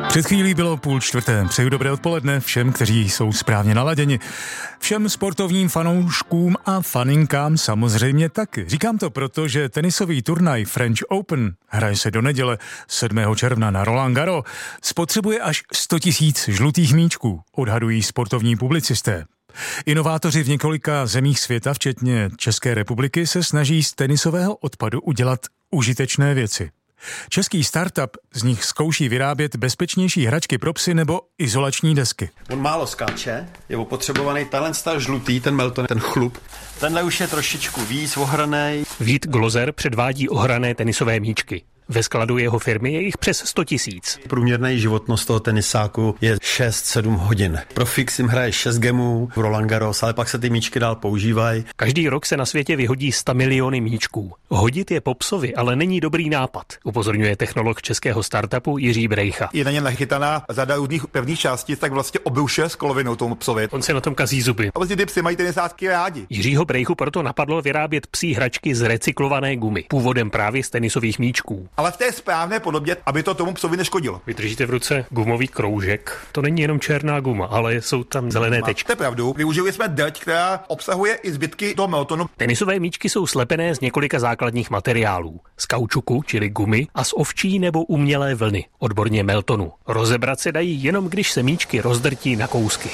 Před chvílí bylo 3:30. Přeju dobré odpoledne všem, kteří jsou správně naladěni. Všem sportovním fanouškům a faninkám samozřejmě taky. Říkám to proto, že tenisový turnaj French Open, hraje se do neděle 7. června na Roland Garros, spotřebuje až 100 000 žlutých míčků, odhadují sportovní publicisté. Inovátoři v několika zemích světa, včetně České republiky, se snaží z tenisového odpadu udělat užitečné věci. Český startup z nich zkouší vyrábět bezpečnější hračky pro psy nebo izolační desky. On málo skáče, je opotřebovaný talent žlutý, ten Melton, ten chlup. Tenhle už je trošičku víc ohranej. Vít Glozer předvádí ohrané tenisové míčky. Ve skladu jeho firmy je jich přes 100 000. Průměrný životnost toho tenisáku je 6-7 hodin. Pro fix jim hraje 6 gemů v Roland Garros, ale pak se ty míčky dál používají. Každý rok se na světě vyhodí 100 miliony míčků. Hodit je po psovi, ale není dobrý nápad, upozorňuje technolog českého startupu Jiří Brejcha. Je na ně nachytaná řada různých pevných částic, tak vlastně obrušuje s kolovinou tomu psovi. On se na tom kazí zuby. A vlastně ty psy mají tenisátky rádi. Jiřího Brejchu proto napadlo vyrábět psí hračky z recyklované gumy, původem právě z tenisových míčků. Ale v té správné podobě, aby to tomu psovi neškodilo. Vy držíte v ruce gumový kroužek. To není jenom černá guma, ale jsou tam zelené tečky. To je pravdu. Využili jsme drť, která obsahuje i zbytky toho Meltonu. Tenisové míčky jsou slepené z několika základních materiálů. Z kaučuku, čili gumy, a z ovčí nebo umělé vlny, odborně Meltonu. Rozebrat se dají jenom, když se míčky rozdrtí na kousky.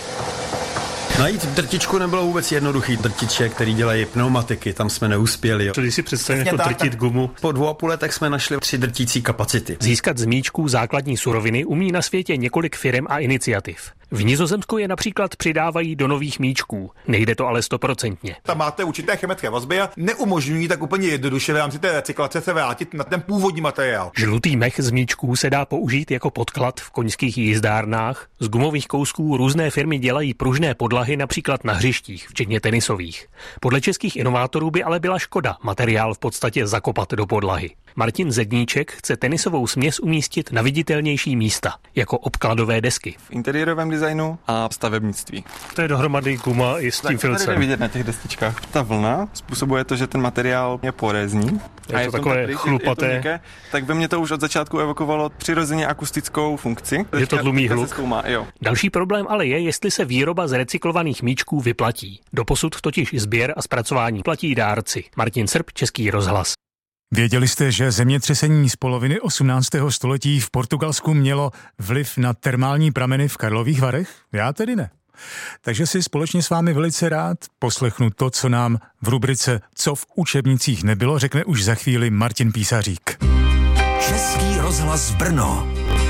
Najít drtičku nebylo vůbec jednoduchý. Drtiče, který dělají pneumatiky, tam jsme neuspěli. Co když si představím jako drtit gumu? Po 2,5 letech jsme našli 3 drtící kapacity. Získat z míčků základní suroviny umí na světě několik firem a iniciativ. V Nizozemsku je například přidávají do nových míčků. Nejde to ale 100%. Tam máte určité chemické vazby a neumožňují tak úplně jednoduše v rámci té recyklace se vrátit na ten původní materiál. Žlutý mech z míčků se dá použít jako podklad v koňských jízdárnách. Z gumových kousků různé firmy dělají pružné podlahy například na hřištích, včetně tenisových. Podle českých inovátorů by ale byla škoda materiál v podstatě zakopat do podlahy. Martin Zedníček chce tenisovou směs umístit na viditelnější místa, jako obkladové desky. V interiérovém designu a stavebnictví. To je dohromady guma i s tím filcem. Tady vidět na těch destičkách. Ta vlna způsobuje to, že ten materiál je porézní. Je to takové chlupaté. Je to měkké, tak ve mně to už od začátku evokovalo přirozeně akustickou funkci. Je to tlumí hluk. Jo. Další problém ale je, jestli se výroba z recyklovaných míčků vyplatí. Doposud totiž sběr a zpracování platí dárci. Martin Srb, Český rozhlas. Věděli jste, že zemětřesení z poloviny 18. století v Portugalsku mělo vliv na termální prameny v Karlových Varech? Já tedy ne. Takže si společně s vámi velice rád poslechnu to, co nám v rubrice Co v učebnicích nebylo, řekne už za chvíli Martin Písařík. Český rozhlas Brno.